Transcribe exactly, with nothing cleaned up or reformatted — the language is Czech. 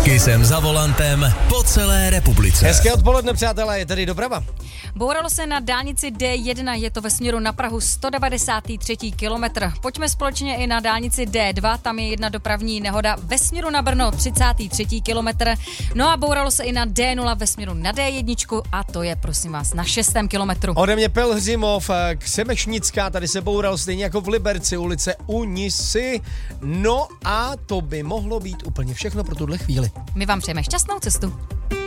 Kisem za volantem po celé republice. Hezké odpoledne, přátelé, je tady doprava. Bouralo se na dálnici D jedna, je to ve směru na Prahu sto devadesátý třetí kilometr. Pojďme společně i na dálnici D dva, tam je jedna dopravní nehoda ve směru na Brno, třicátý třetí kilometr. No a bouralo se i na D nula ve směru na D jedna a to je, prosím vás, na šestém kilometru. Ode mě Pelhřimov, Křemešnická, tady se boural stejně jako v Liberci, ulice Unisy. No a to by mohlo být úplně všechno pro tuhle chvíli. My vám přejeme šťastnou cestu.